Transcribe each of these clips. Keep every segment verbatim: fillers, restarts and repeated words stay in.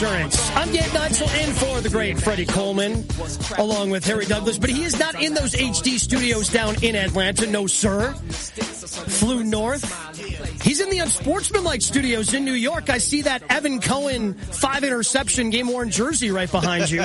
Insurance. I'm Gabe Neitzel in for the great Freddie Coleman, along with Harry Douglas, but he is not in those H D studios down in Atlanta. No, sir. Flew north. He's in the Unsportsmanlike studios in New York. I see that Evan Cohen five interception game-worn jersey right behind you.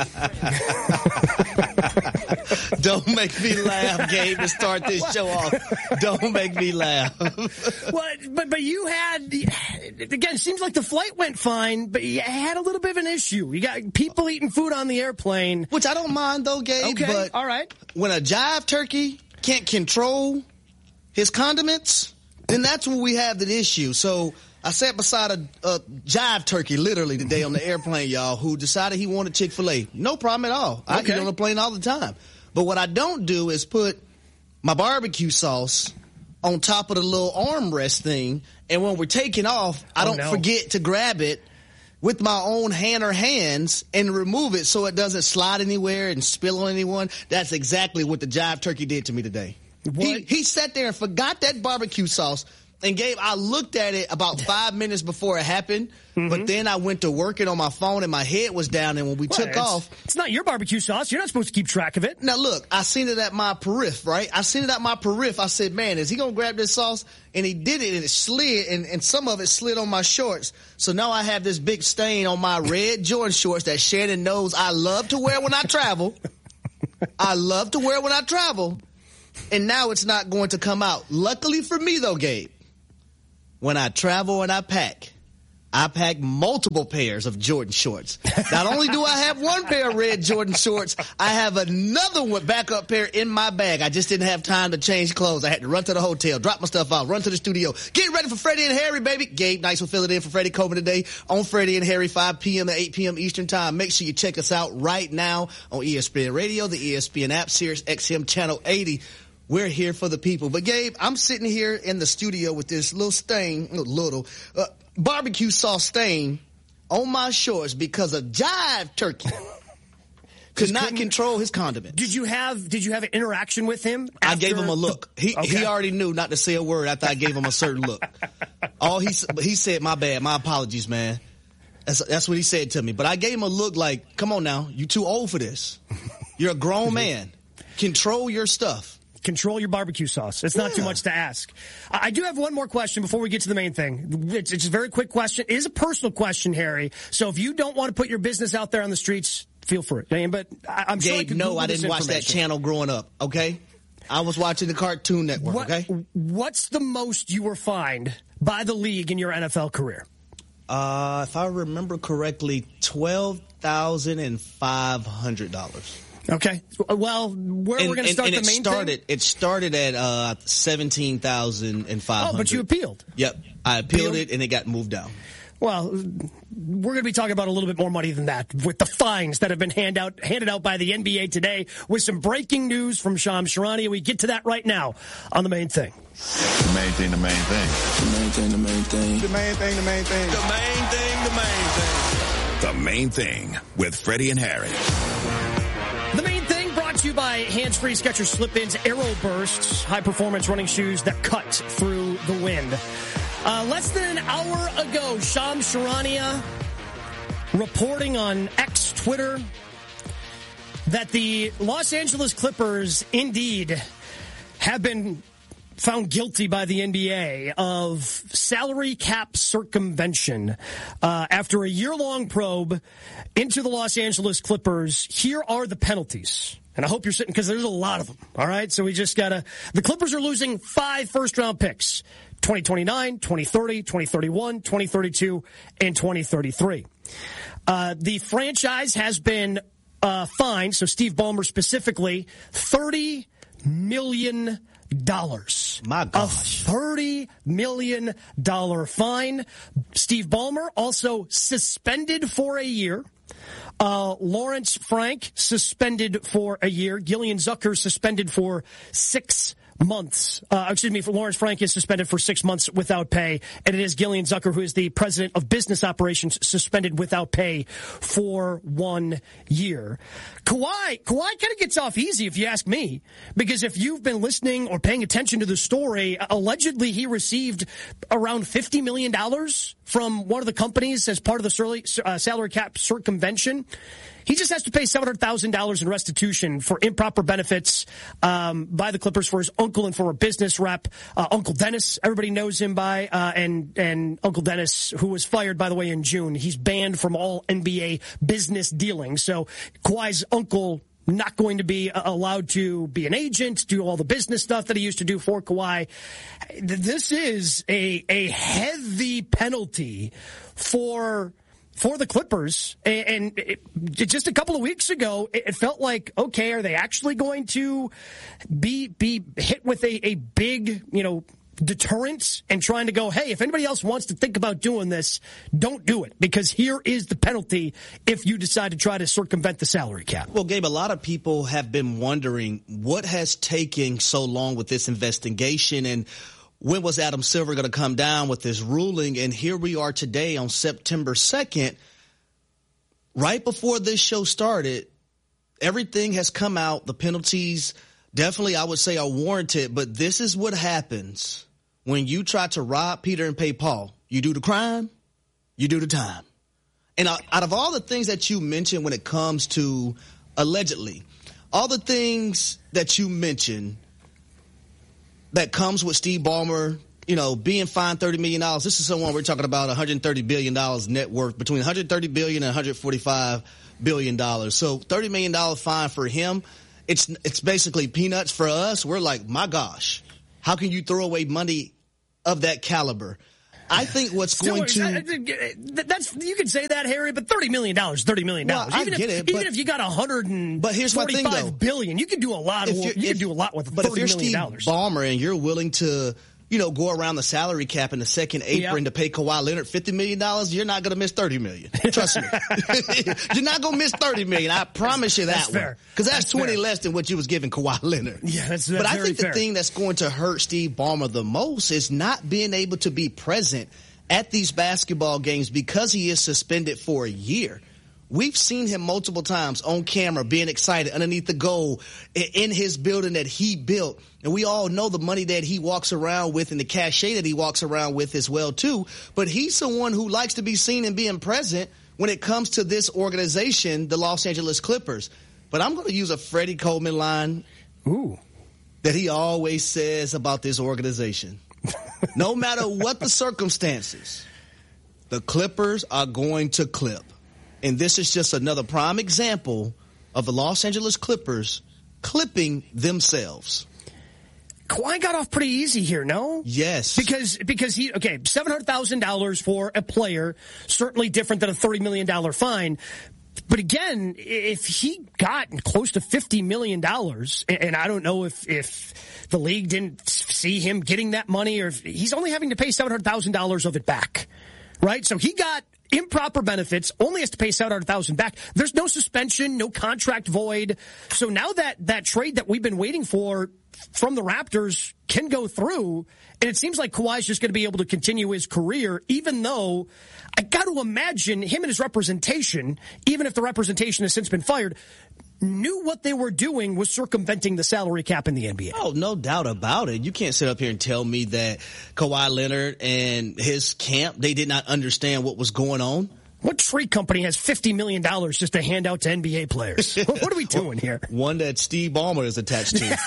Don't make me laugh, Gabe, to start this show off. Don't make me laugh. Well, but but you had, again, it seems like the flight went fine, but you had a little bit of an issue. You got people eating food on the airplane. Which I don't mind, though, Gabe. Okay, but all right. When a jive turkey can't control his condiments, then that's when we have the issue. So I sat beside a, a jive turkey literally today on the airplane, y'all, who decided he wanted Chick-fil-A. No problem at all. I Okay. eat on the plane all the time. But what I don't do is put my barbecue sauce on top of the little armrest thing, and when we're taking off, I Oh, don't no. forget to grab it with my own hand or hands and remove it so it doesn't slide anywhere and spill on anyone. That's exactly what the jive turkey did to me today. What? He, he sat there and forgot that barbecue sauce. And Gabe, I looked at it about five minutes before it happened, mm-hmm. but then I went to working on my phone and my head was down. And when we Well, took it's, off, it's not your barbecue sauce. You're not supposed to keep track of it. now look, I seen it at my periph, right? I seen it at my periph. I said, man, is he going to grab this sauce? And he did it, and it slid, and, and some of it slid on my shorts. So now I have this big stain on my red Jordan shorts that Shannon knows I love to wear when I travel. I love to wear when I travel. And now it's not going to come out. Luckily for me, though, Gabe, when I travel and I pack, I pack multiple pairs of Jordan shorts. Not only do I have one pair of red Jordan shorts, I have another one backup pair in my bag. I just didn't have time to change clothes. I had to run to the hotel, drop my stuff out, run to the studio. Get ready for Freddie and Harry, baby. Gabe Nice will fill it in for Freddie Coleman today on Freddie and Harry, five p.m. to eight p.m. Eastern Time. Make sure you check us out right now on E S P N Radio, the E S P N app, Sirius X M Channel eighty. We're here for the people. But, Gabe, I'm sitting here in the studio with this little stain, little uh, barbecue sauce stain on my shorts because a jive turkey could not control his condiments. Did you have Did you have an interaction with him? I gave him a look. He Okay. he already knew not to say a word after I gave him a certain look. All he he said, my bad, my apologies, man. That's that's what he said to me. But I gave him a look like, come on now, you too old for this. You're a grown man. Control your stuff. Control your barbecue sauce. It's not Yeah. too much to ask. I do have one more question before we get to the main thing. It's, it's a very quick question. It is a personal question, Harry. So if you don't want to put your business out there on the streets, feel free. But I, I'm Gabe, sure I could no, Google I this didn't watch that information. channel growing up, okay? I was watching the Cartoon Network, What, okay? What's the most you were fined by the league in your N F L career? Uh, if I remember correctly, twelve thousand five hundred dollars. Okay. Well, where And, we're going to and, start and the it main started, thing? It started at uh, seventeen thousand five hundred. Oh, but you appealed. Yep. I appealed Appealed? it, and it got moved down. Well, we're going to be talking about a little bit more money than that with the fines that have been hand out, handed out by the N B A today with some breaking news from Shams Charania. We get to that right now on The Main Thing. The main thing, the main thing. The main thing, the main thing. The main thing, the main thing. The main thing, the main thing. The Main Thing with Freddie and Harry. The Main Thing brought to you by Hands-Free Skechers Slip-Ins Aero Bursts, high-performance running shoes that cut through the wind. Uh, less than an hour ago, Shams Charania reporting on X Twitter that the Los Angeles Clippers indeed have been found guilty by the N B A of salary cap circumvention. Uh, after a year-long probe into the Los Angeles Clippers, here are the penalties. And I hope you're sitting, because there's a lot of them, all right? So we just got to... The Clippers are losing five first-round picks, twenty twenty-nine, twenty thirty, twenty thirty-one, twenty thirty-two, and twenty thirty-three. Uh, the franchise has been uh, fined, so Steve Ballmer specifically, thirty million dollars. My gosh. A thirty million dollars fine. Steve Ballmer also suspended for a year. Uh, Lawrence Frank suspended for a year. Gillian Zucker suspended for six months. Uh, excuse me, for Lawrence Frank is suspended for six months without pay, and it is Gillian Zucker, who is the president of business operations, suspended without pay for one year. Kawhi, Kawhi kind of gets off easy, if you ask me, because if you've been listening or paying attention to the story, allegedly he received around fifty million dollars from one of the companies as part of the uh, salary cap circumvention. He just has to pay seven hundred thousand dollars in restitution for improper benefits um, by the Clippers for his uncle and former business rep, uh, Uncle Dennis. Everybody knows him by, uh, and and Uncle Dennis, who was fired, by the way, in June. He's banned from all N B A business dealings. So Kawhi's uncle not going to be allowed to be an agent, do all the business stuff that he used to do for Kawhi. This is a a heavy penalty for... for the Clippers, and it, just a couple of weeks ago, it felt like, okay, are they actually going to be be hit with a, a big, you know, deterrent and trying to go, hey, if anybody else wants to think about doing this, don't do it, because here is the penalty if you decide to try to circumvent the salary cap. Well, Gabe, a lot of people have been wondering what has taken so long with this investigation, and when was Adam Silver going to come down with this ruling? And here we are today on September second. Right before this show started, everything has come out. The penalties definitely, I would say, are warranted. But this is what happens when you try to rob Peter and pay Paul. You do the crime, you do the time. And out of all the things that you mentioned when it comes to allegedly, all the things that you mentioned that comes with Steve Ballmer, you know, being fined thirty million dollars. This is someone we're talking about one hundred thirty billion dollars net worth, between one hundred thirty billion dollars and one hundred forty-five billion dollars. So thirty million dollars fine for him, it's it's basically peanuts for us. We're like, my gosh, how can you throw away money of that caliber? I think what's going Still, to that's you can say that, Harry, but thirty million dollars, thirty million dollars. Well, even I get if, it, but, even if you got a hundred and but here's my thing, though. billion, you can do a lot. Of, you if, can do a lot with but thirty if you're million Steve dollars. Ballmer and you're willing to, you know, go around the salary cap in the second apron yep. to pay Kawhi Leonard fifty million dollars, you're not going to miss thirty million dollars. Trust me. You're not going to miss thirty million dollars. I promise you that that's one. Fair. Because that's, that's twenty fair. less than what you was giving Kawhi Leonard. Yeah, that's, that's But I very think fair. the thing that's going to hurt Steve Ballmer the most is not being able to be present at these basketball games because he is suspended for a year. We've seen him multiple times on camera being excited underneath the goal in his building that he built. And we all know the money that he walks around with and the cachet that he walks around with as well, too. But he's someone who likes to be seen and being present when it comes to this organization, the Los Angeles Clippers. But I'm going to use a Freddie Coleman line Ooh. that he always says about this organization. No matter what the circumstances, the Clippers are going to clip. And this is just another prime example of the Los Angeles Clippers clipping themselves. Kawhi got off pretty easy here, no? Yes. Because because he, okay, seven hundred thousand dollars for a player, certainly different than a thirty million dollars fine. But again, if he got close to fifty million dollars, and I don't know if, if the league didn't see him getting that money, or if he's only having to pay seven hundred thousand dollars of it back, right? So he got improper benefits, only has to pay seven hundred thousand dollars back. There's no suspension, no contract void. So now that, that trade that we've been waiting for from the Raptors can go through, and it seems like Kawhi's just going to be able to continue his career, even though I got to imagine him and his representation, even if the representation has since been fired, knew what they were doing was circumventing the salary cap in the N B A. Oh, no doubt about it. You can't sit up here and tell me that Kawhi Leonard and his camp, they did not understand what was going on. What trade company has fifty million dollars just to hand out to N B A players? What are we doing here? One that Steve Ballmer is attached to.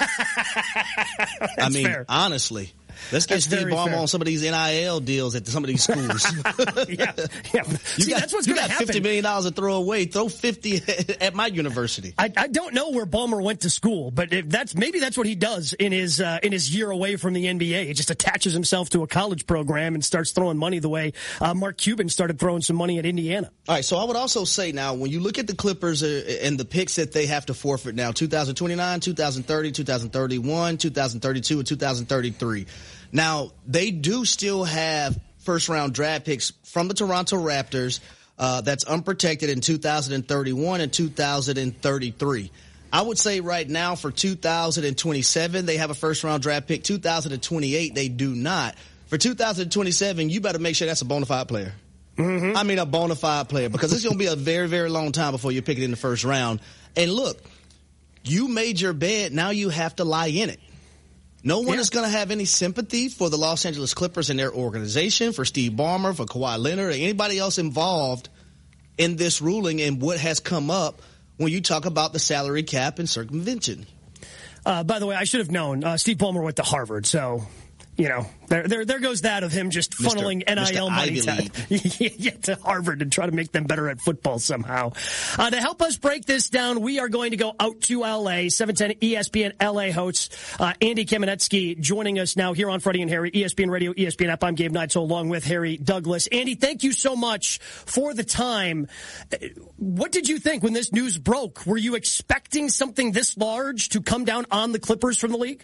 I mean, fair. honestly. Let's get That's Steve Ballmer fair. on some of these N I L deals at some of these schools. yeah, yeah. You See, got, that's what's you going to got happen. fifty million dollars to throw away. Throw fifty at my university. I, I don't know where Ballmer went to school, but if that's maybe that's what he does in his uh, in his year away from the N B A. He just attaches himself to a college program and starts throwing money the way uh, Mark Cuban started throwing some money at Indiana. All right, so I would also say now, when you look at the Clippers uh, and the picks that they have to forfeit now, two thousand twenty-nine, two thousand thirty, two thousand thirty-one, two thousand thirty-two, and two thousand thirty-three. Now, they do still have first-round draft picks from the Toronto Raptors uh, that's unprotected in two thousand thirty-one and two thousand thirty-three. I would say right now for two thousand twenty-seven, they have a first-round draft pick. two thousand twenty-eight, they do not. For two thousand twenty-seven, you better make sure that's a bona fide player. Mm-hmm. I mean a bona fide player, because it's going to be a very, very long time before you pick it in the first round. And look, you made your bed, now you have to lie in it. No one yeah. is going to have any sympathy for the Los Angeles Clippers and their organization, for Steve Ballmer, for Kawhi Leonard, or anybody else involved in this ruling and what has come up when you talk about the salary cap and circumvention. Uh, by the way, I should have known. Uh, Steve Ballmer went to Harvard, so, you know, there there, there goes that of him just funneling Mister N I L money to, yeah, to Harvard and try to make them better at football somehow. Uh, to help us break this down, we are going to go out to L A. seven ten E S P N L A host uh, Andy Kamenetsky joining us now here on Freddie and Harry, E S P N Radio, E S P N app. I'm Gabe Neitzel along with Harry Douglas. Andy, thank you so much for the time. What did you think when this news broke? Were you expecting something this large to come down on the Clippers from the league?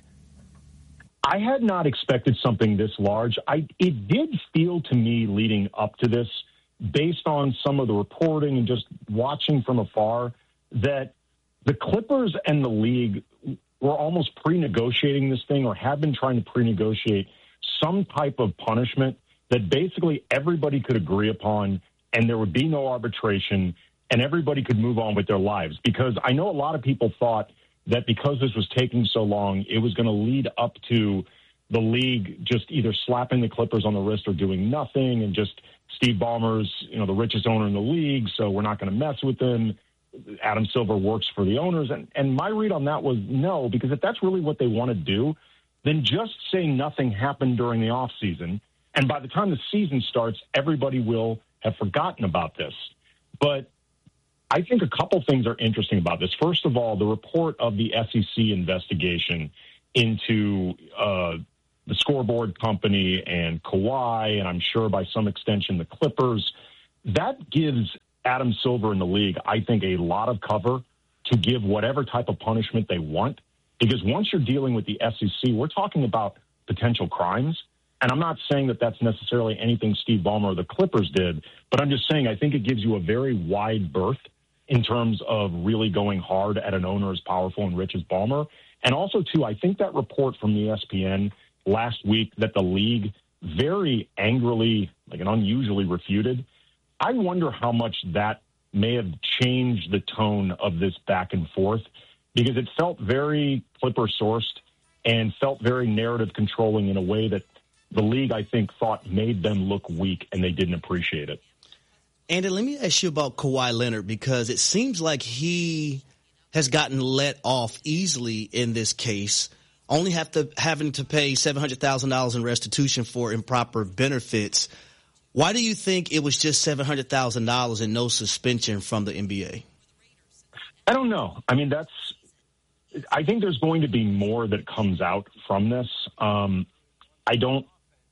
I had not expected something this large. I, it did feel to me leading up to this, based on some of the reporting and just watching from afar, that the Clippers and the league were almost pre-negotiating this thing, or have been trying to pre-negotiate some type of punishment that basically everybody could agree upon, and there would be no arbitration, and everybody could move on with their lives. Because I know a lot of people thought that because this was taking so long, it was going to lead up to the league just either slapping the Clippers on the wrist or doing nothing, and just Steve Ballmer's, you know, the richest owner in the league, so we're not going to mess with him. Adam Silver works for the owners. And, and my read on that was no, because if that's really what they want to do, then just say nothing happened during the offseason, and by the time the season starts, everybody will have forgotten about this. But I think a couple things are interesting about this. First of all, the report of the S E C investigation into uh, the scoreboard company and Kawhi, and I'm sure by some extension the Clippers, that gives Adam Silver in the league, I think, a lot of cover to give whatever type of punishment they want. Because once you're dealing with the S E C, we're talking about potential crimes. And I'm not saying that that's necessarily anything Steve Ballmer or the Clippers did, but I'm just saying I think it gives you a very wide berth in terms of really going hard at an owner as powerful and rich as Ballmer. And also, too, I think that report from the E S P N last week that the league very angrily, like an unusually refuted, I wonder how much that may have changed the tone of this back and forth, because it felt very Clipper-sourced and felt very narrative-controlling in a way that the league, I think, thought made them look weak, and they didn't appreciate it. Andy, let me ask you about Kawhi Leonard, because it seems like he has gotten let off easily in this case, only have to having to pay seven hundred thousand dollars in restitution for improper benefits. Why do you think it was just seven hundred thousand dollars and no suspension from the N B A? I don't know. I mean, that's – I think there's going to be more that comes out from this. Um, I don't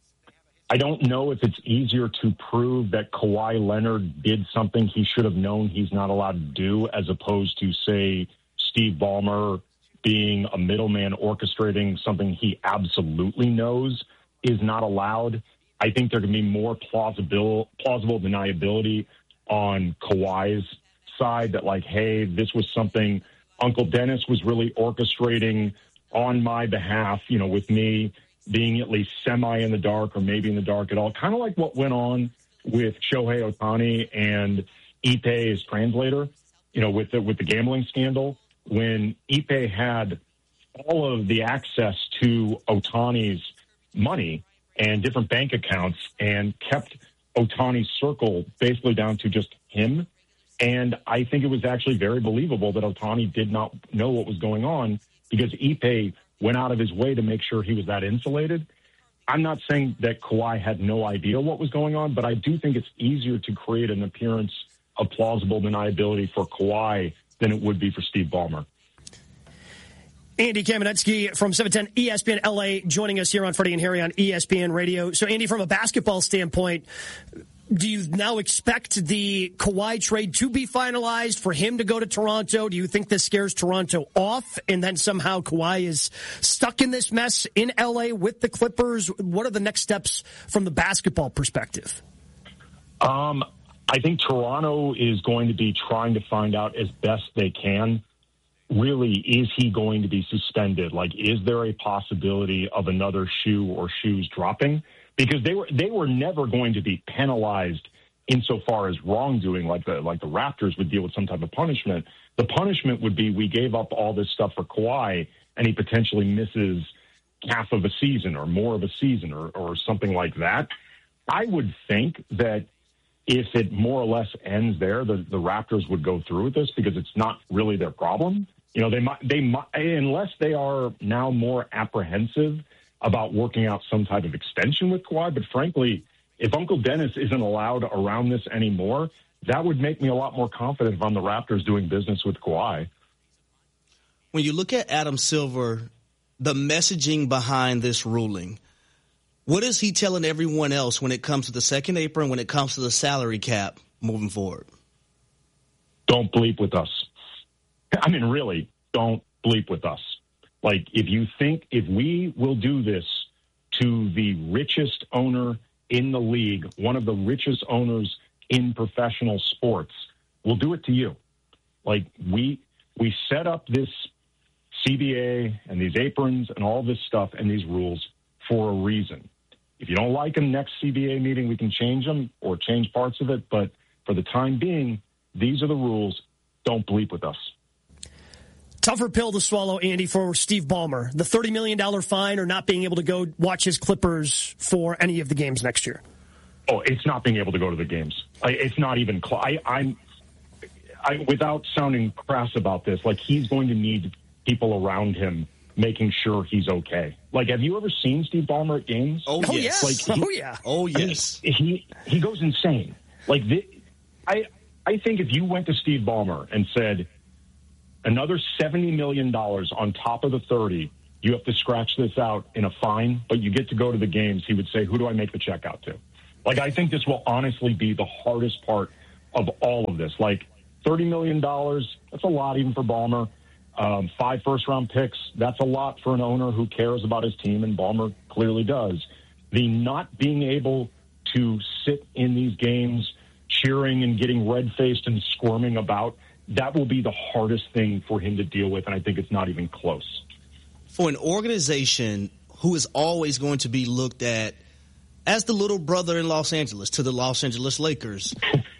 I don't know if it's easier to prove that Kawhi Leonard did something he should have known he's not allowed to do, as opposed to, say, Steve Ballmer being a middleman orchestrating something he absolutely knows is not allowed. I think there can be more plausible, plausible deniability on Kawhi's side, that, like, hey, this was something Uncle Dennis was really orchestrating on my behalf, you know, with me being at least semi in the dark, or maybe in the dark at all. Kind of like what went on with Shohei Ohtani and Ipe, his translator, you know, with the, with the gambling scandal, when Ipe had all of the access to Ohtani's money and different bank accounts, and kept Ohtani's circle basically down to just him. And I think it was actually very believable that Ohtani did not know what was going on, because Ipe went out of his way to make sure he was that insulated. I'm not saying that Kawhi had no idea what was going on, but I do think it's easier to create an appearance of plausible deniability for Kawhi than it would be for Steve Ballmer. Andy Kamenetsky from seven ten E S P N L A joining us here on Freddie and Harry on E S P N Radio. So, Andy, from a basketball standpoint, do you now expect the Kawhi trade to be finalized, for him to go to Toronto? Do you think this scares Toronto off, and then somehow Kawhi is stuck in this mess in L A with the Clippers? What are the next steps from the basketball perspective? Um, I think Toronto is going to be trying to find out as best they can really, is he going to be suspended? Like, is there a possibility of another shoe or shoes dropping? Because they were they were never going to be penalized insofar as wrongdoing, like the like the Raptors would deal with some type of punishment. The punishment would be we gave up all this stuff for Kawhi, and he potentially misses half of a season or more of a season or, or something like that. I would think that if it more or less ends there, the, the Raptors would go through with this because it's not really their problem. You know, they might, they might, unless they are now more apprehensive about working out some type of extension with Kawhi. But frankly, if Uncle Dennis isn't allowed around this anymore, that would make me a lot more confident if I'm the Raptors doing business with Kawhi. When you look at Adam Silver, the messaging behind this ruling, what is he telling everyone else when it comes to the second apron, when it comes to the salary cap moving forward? Don't bleep with us. I mean, really, don't bleep with us. Like, if you think if we will do this to the richest owner in the league, one of the richest owners in professional sports, we'll do it to you. Like, we we set up this C B A and these aprons and all this stuff and these rules for a reason. If you don't like them, next C B A meeting, we can change them or change parts of it. But for the time being, these are the rules. Don't bleep with us. Tougher pill to swallow, Andy, for Steve Ballmer. The thirty million dollars fine or not being able to go watch his Clippers for any of the games next year. Oh, it's not being able to go to the games. I, it's not even close. I, I'm, I, without sounding crass about this, like, he's going to need people around him making sure he's okay. Like, have you ever seen Steve Ballmer at games? Oh, oh yes. yes. Like, he, oh, yeah. Oh, yes. I mean, he, he goes insane. Like, the, I, I think if you went to Steve Ballmer and said, another seventy million dollars on top of the thirty, you have to scratch this out in a fine, but you get to go to the games, he would say, who do I make the check out to? Like, I think this will honestly be the hardest part of all of this. Like, thirty million dollars, that's a lot even for Ballmer. Um, five first-round picks, that's a lot for an owner who cares about his team, and Ballmer clearly does. The not being able to sit in these games cheering and getting red-faced and squirming about, that will be the hardest thing for him to deal with, and I think it's not even close. For an organization who is always going to be looked at as the little brother in Los Angeles to the Los Angeles Lakers,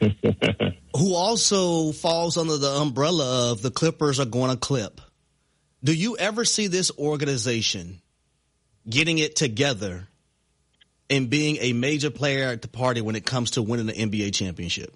who also falls under the umbrella of the Clippers are going to clip, do you ever see this organization getting it together and being a major player at the party when it comes to winning the N B A championship?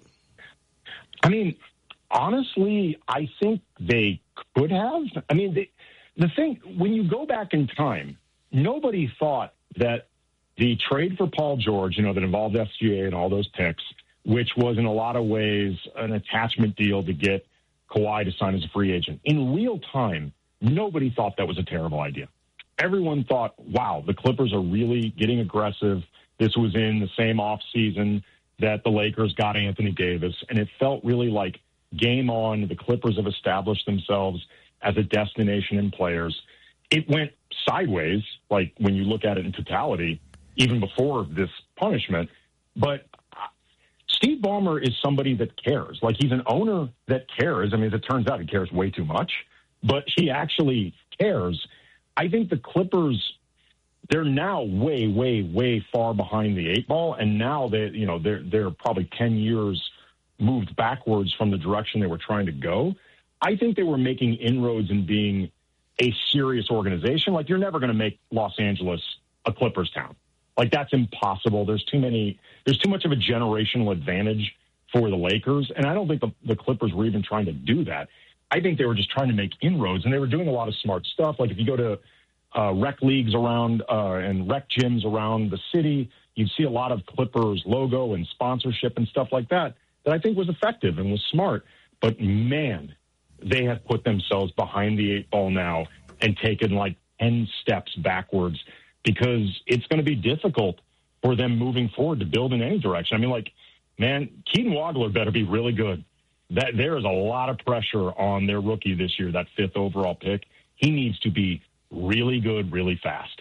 I mean, honestly, I think they could have. I mean, they, the thing, when you go back in time, nobody thought that the trade for Paul George, you know, that involved S G A and all those picks, which was in a lot of ways an attachment deal to get Kawhi to sign as a free agent. In real time, nobody thought that was a terrible idea. Everyone thought, wow, the Clippers are really getting aggressive. This was in the same offseason that the Lakers got Anthony Davis, and it felt really like game on. The Clippers have established themselves as a destination in players. It went sideways, like when you look at it in totality, even before this punishment. But Steve Ballmer is somebody that cares. Like, he's an owner that cares. I mean, as it turns out, he cares way too much, but he actually cares. I think the Clippers, they're now way, way, way far behind the eight ball, and now they, you know, they're they're probably ten years moved backwards from the direction they were trying to go. I think they were making inroads in being a serious organization. Like, you're never going to make Los Angeles a Clippers town. Like, that's impossible. There's too many, there's too much of a generational advantage for the Lakers. And I don't think the, the Clippers were even trying to do that. I think they were just trying to make inroads, and they were doing a lot of smart stuff. Like, if you go to uh, rec leagues around uh, and rec gyms around the city, you'd see a lot of Clippers logo and sponsorship and stuff like that, that I think was effective and was smart. But man, they have put themselves behind the eight ball now and taken like ten steps backwards, because it's going to be difficult for them moving forward to build in any direction. I mean, like, man, Keaton Wagler better be really good. That there is a lot of pressure on their rookie this year, that fifth overall pick. He needs to be really good, really fast.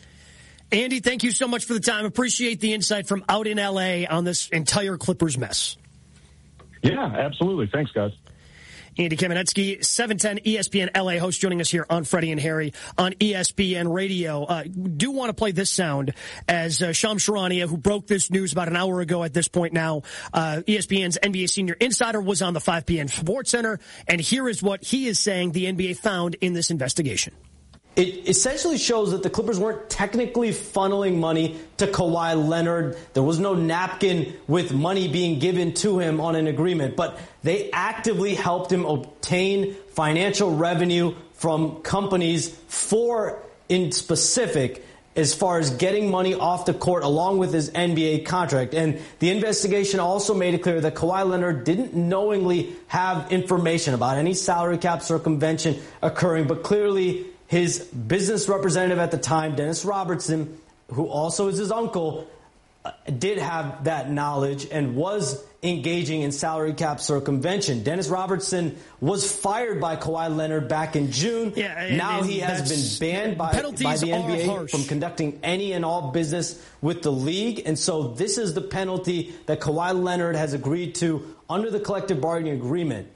Andy, thank you so much for the time. Appreciate the insight from out in L A on this entire Clippers mess. Yeah, absolutely. Thanks, guys. Andy Kamenetsky, seven ten E S P N L A host, joining us here on Freddie and Harry on E S P N Radio. Uh, do want to play this sound as uh, Shams Charania, who broke this news about an hour ago at this point now, uh, E S P N's N B A senior insider, was on the five p.m. Sports Center, and here is what he is saying the N B A found in this investigation. It essentially shows that the Clippers weren't technically funneling money to Kawhi Leonard. There was no napkin with money being given to him on an agreement, but they actively helped him obtain financial revenue from companies for, in specific, as far as getting money off the court along with his N B A contract. And the investigation also made it clear that Kawhi Leonard didn't knowingly have information about any salary cap circumvention occurring, but clearly his business representative at the time, Dennis Robertson, who also is his uncle, uh, did have that knowledge and was engaging in salary cap circumvention. Dennis Robertson was fired by Kawhi Leonard back in June. Yeah, and, now and he has been banned by, by the N B A harsh. from conducting any and all business with the league. And so this is the penalty that Kawhi Leonard has agreed to under the collective bargaining agreement.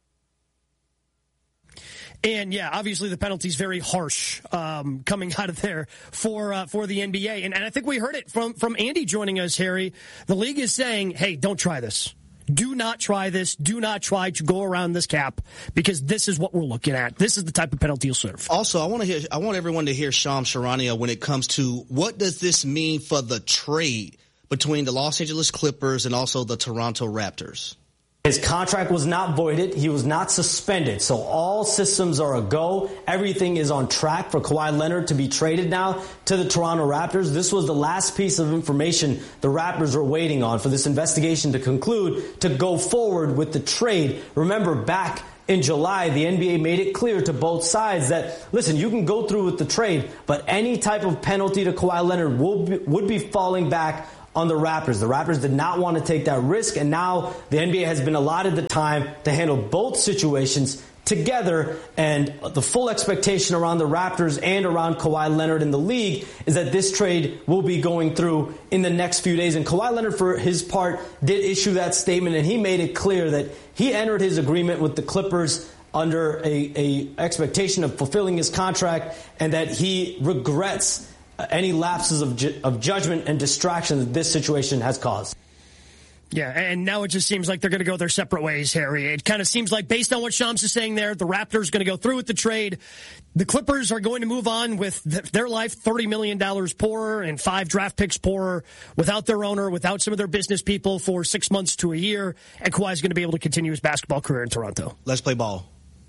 And yeah, obviously the penalty is very harsh um, coming out of there for uh, for the N B A. And, and I think we heard it from, from Andy joining us, Harry. The league is saying, hey, don't try this. Do not try this. Do not try to go around this cap, because this is what we're looking at. This is the type of penalty you'll serve. Also, I want to hear. I want everyone to hear Shams Charania when it comes to what does this mean for the trade between the Los Angeles Clippers and also the Toronto Raptors. His contract was not voided. He was not suspended. So all systems are a go. Everything is on track for Kawhi Leonard to be traded now to the Toronto Raptors. This was the last piece of information the Raptors were waiting on for this investigation to conclude, to go forward with the trade. Remember, back in July, the N B A made it clear to both sides that, listen, you can go through with the trade, but any type of penalty to Kawhi Leonard will be, would be falling back on the Raptors. The Raptors did not want to take that risk, and now the N B A has been allotted the time to handle both situations together, and the full expectation around the Raptors and around Kawhi Leonard in the league is that this trade will be going through in the next few days. And Kawhi Leonard, for his part, did issue that statement, and he made it clear that he entered his agreement with the Clippers under a, a expectation of fulfilling his contract, and that he regrets any lapses of, ju- of judgment and distraction that this situation has caused. Yeah, and now it just seems like they're going to go their separate ways, Harry. It kind of seems like, based on what Shams is saying there, the Raptors are going to go through with the trade. The Clippers are going to move on with th- their life thirty million dollars poorer and five draft picks poorer, without their owner, without some of their business people for six months to a year, and Kawhi's going to be able to continue his basketball career in Toronto. Let's play ball.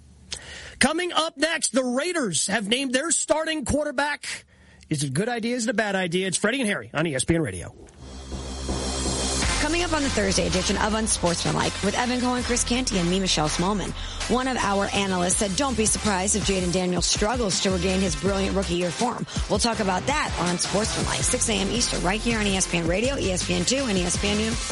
Coming up next, the Raiders have named their starting quarterback. Is it a good idea? Is it a bad idea? It's Freddie and Harry on E S P N Radio. Coming up on the Thursday edition of Unsportsmanlike with Evan Cohen, Chris Canty, and me, Michelle Smallman. One of our analysts said, don't be surprised if Jaden Daniels struggles to regain his brilliant rookie year form. We'll talk about that on Unsportsmanlike, six a.m. Eastern, right here on E S P N Radio, E S P N two, and E S P N News.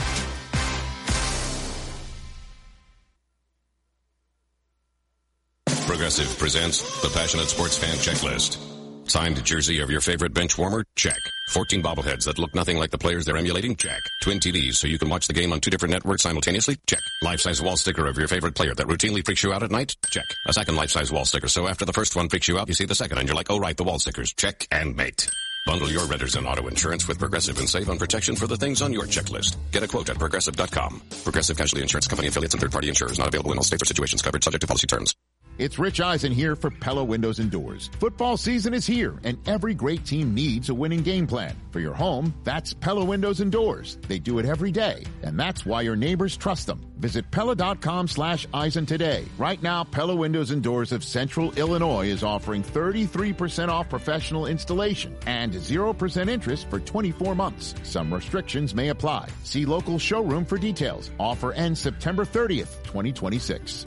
Progressive presents the Passionate Sports Fan Checklist. Signed jersey of your favorite bench warmer? Check. fourteen bobbleheads that look nothing like the players they're emulating? Check. Twin T Vs so you can watch the game on two different networks simultaneously? Check. Life-size wall sticker of your favorite player that routinely freaks you out at night? Check. A second life-size wall sticker so after the first one freaks you out, you see the second and you're like, oh right, the wall stickers. Check and mate. Bundle your renters and auto insurance with Progressive and save on protection for the things on your checklist. Get a quote at Progressive dot com. Progressive Casualty Insurance Company affiliates and third-party insurers not available in all states or situations covered subject to policy terms. It's Rich Eisen here for Pella Windows and Doors. Football season is here, and every great team needs a winning game plan. For your home, that's Pella Windows and Doors. They do it every day, and that's why your neighbors trust them. Visit Pella.com slash Eisen today. Right now, Pella Windows and Doors of Central Illinois is offering thirty-three percent off professional installation and zero percent interest for twenty-four months. Some restrictions may apply. See local showroom for details. Offer ends September thirtieth, twenty twenty-six.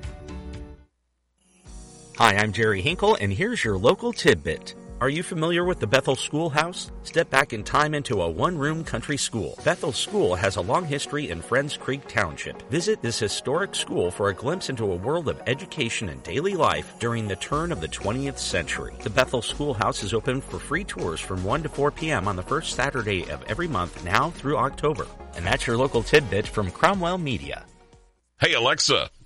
Hi, I'm Jerry Hinkle, and here's your local tidbit. Are you familiar with the Bethel Schoolhouse? Step back in time into a one-room country school. Bethel School has a long history in Friends Creek Township. Visit this historic school for a glimpse into a world of education and daily life during the turn of the twentieth century. The Bethel Schoolhouse is open for free tours from one to four p.m. on the first Saturday of every month now through October. And that's your local tidbit from Cromwell Media. Hey, Alexa,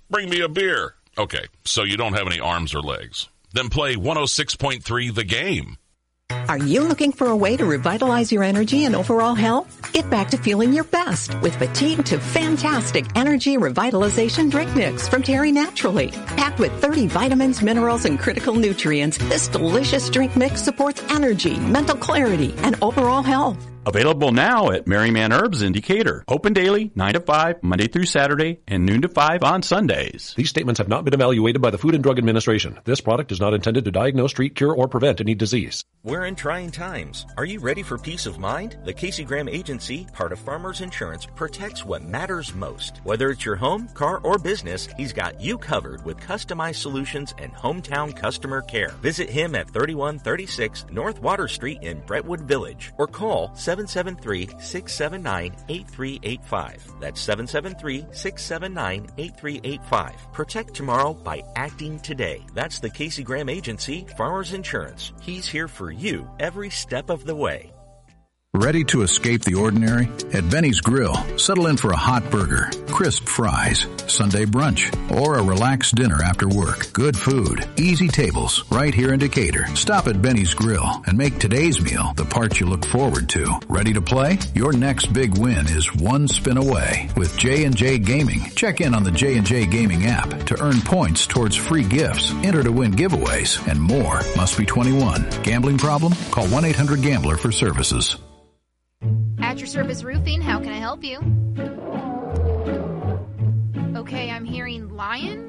Bring me a beer. Okay, so you don't have any arms or legs. Then play one oh six point three The Game. Are you looking for a way to revitalize your energy and overall health? Get back to feeling your best with Fatigue to Fantastic Energy Revitalization Drink Mix from Terry Naturally. Packed with thirty vitamins, minerals, and critical nutrients, this delicious drink mix supports energy, mental clarity, and overall health. Available now at Merryman Herbs in Decatur. Open daily, nine to five, Monday through Saturday, and noon to five on Sundays. These statements have not been evaluated by the Food and Drug Administration. This product is not intended to diagnose, treat, cure, or prevent any disease. We're in trying times. Are you ready for peace of mind? The Casey Graham Agency, part of Farmers Insurance, protects what matters most. Whether it's your home, car, or business, he's got you covered with customized solutions and hometown customer care. Visit him at thirty-one thirty-six North Water Street in Brentwood Village or call seven seven three, six seven nine, eight three eight five. That's seven seven three, six seven nine, eight three eight five. Protect tomorrow by acting today. That's the Casey Graham Agency, Farmers Insurance. He's here for you every step of the way. Ready to escape the ordinary? At Benny's Grill, settle in for a hot burger, crisp fries, Sunday brunch, or a relaxed dinner after work. Good food, easy tables, right here in Decatur. Stop at Benny's Grill and make today's meal the part you look forward to. Ready to play? Your next big win is one spin away. With J and J Gaming, check in on the J and J Gaming app to earn points towards free gifts, enter to win giveaways, and more. Must be twenty-one. Gambling problem? Call one eight hundred gambler for services. At Your Service Roofing, how can I help you? Okay, I'm hearing lion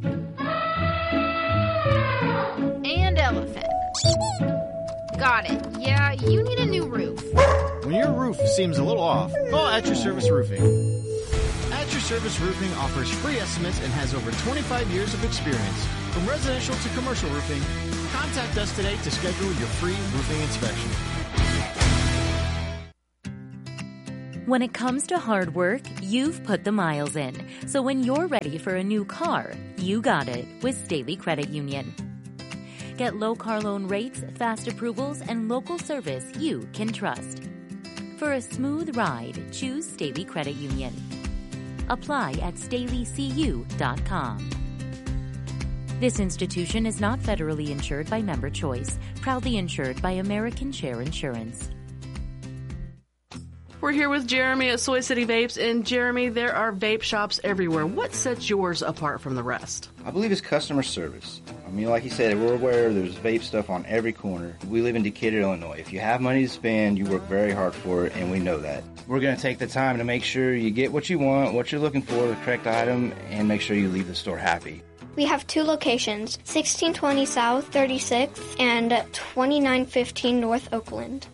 and elephant. Got it. Yeah, you need a new roof. When your roof seems a little off, call At Your Service Roofing. At Your Service Roofing offers free estimates and has over twenty-five years of experience. From residential to commercial roofing, contact us today to schedule your free roofing inspection. When it comes to hard work, you've put the miles in. So when you're ready for a new car, you got it with Staley Credit Union. Get low car loan rates, fast approvals, and local service you can trust. For a smooth ride, choose Staley Credit Union. Apply at staley c u dot com. This institution is not federally insured by Member Choice, proudly insured by American Share Insurance. We're here with Jeremy at Soy City Vapes, and Jeremy, there are vape shops everywhere. What sets yours apart from the rest? I believe it's customer service. I mean, like you said, we're aware there's vape stuff on every corner. We live in Decatur, Illinois. If you have money to spend, you work very hard for it, and we know that. We're going to take the time to make sure you get what you want, what you're looking for, the correct item, and make sure you leave the store happy. We have two locations, sixteen twenty South thirty-sixth and twenty-nine fifteen North Oakland.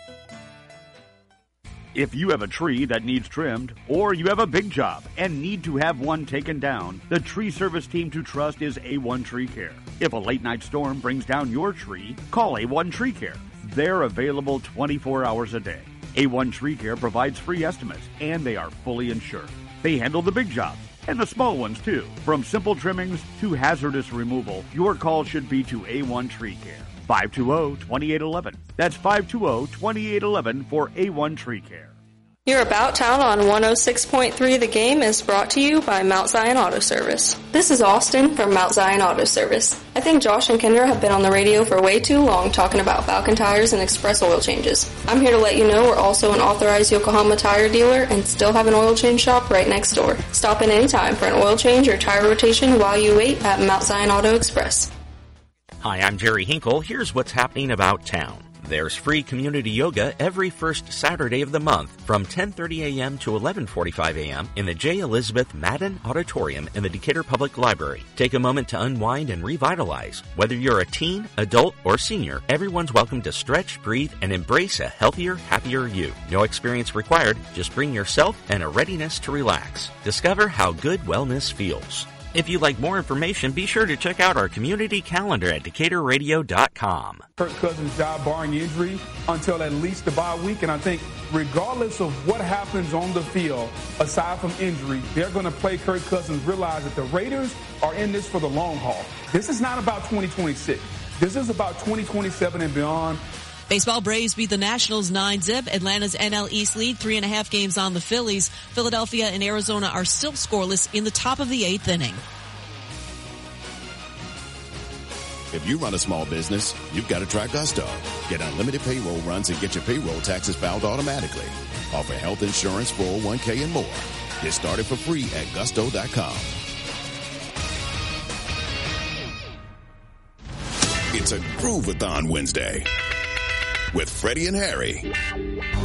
If you have a tree that needs trimmed, or you have a big job and need to have one taken down, the tree service team to trust is A one Tree Care. If a late night storm brings down your tree, call A one Tree Care. They're available twenty-four hours a day. A one Tree Care provides free estimates, and they are fully insured. They handle the big jobs and the small ones too. From simple trimmings to hazardous removal, your call should be to A one Tree Care. five two zero, two eight one one. That's five two zero, two eight one one for A one Tree Care. Your About Town on one oh six point three The Game is brought to you by Mount Zion Auto Service. This is Austin from Mount Zion Auto Service. I think Josh and Kendra have been on the radio for way too long talking about Falcon tires and express oil changes. I'm here to let you know we're also an authorized Yokohama tire dealer and still have an oil change shop right next door. Stop in anytime for an oil change or tire rotation while you wait at Mount Zion Auto Express. Hi, I'm Jerry Hinkle. Here's what's happening about town. There's free community yoga every first Saturday of the month from ten thirty a.m. to eleven forty-five a.m. in the J. Elizabeth Madden Auditorium in the Decatur Public Library. Take a moment to unwind and revitalize. Whether you're a teen, adult, or senior, everyone's welcome to stretch, breathe, and embrace a healthier, happier you. No experience required. Just bring yourself and a readiness to relax. Discover how good wellness feels. If you'd like more information, be sure to check out our community calendar at decatur radio dot com. Kirk Cousins' job barring injury until at least the bye week, and I think regardless of what happens on the field, aside from injury, they're going to play Kirk Cousins, realize that the Raiders are in this for the long haul. This is not about twenty twenty-six. This is about twenty twenty-seven and beyond. Baseball, Braves beat the Nationals nine zip. Atlanta's N L East lead three and a half games on the Phillies. Philadelphia and Arizona are still scoreless in the top of the eighth inning. If you run a small business, you've got to try Gusto. Get unlimited payroll runs and get your payroll taxes filed automatically. Offer health insurance, four oh one k, and more. Get started for free at gusto dot com. It's a Groovathon Wednesday with Freddie and Harry.